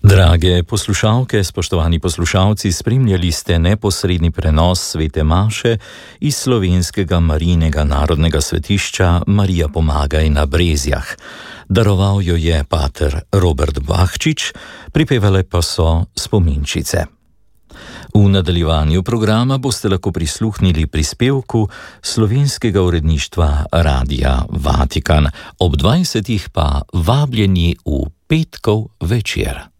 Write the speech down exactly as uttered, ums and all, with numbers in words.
Drage poslušalke, spoštovani poslušalci, spremljali ste neposredni prenos svete maše iz slovenskega Marijinega narodnega svetišča Marija Pomagaj na Brezjah. Daroval jo je pater Robert Bahčič, pripevale pa so spominčice. V nadaljevanju programa boste lahko prisluhnili prispevku slovenskega uredništva Radia Vatikan, ob dvajsetih pa vabljeni v petkov večer.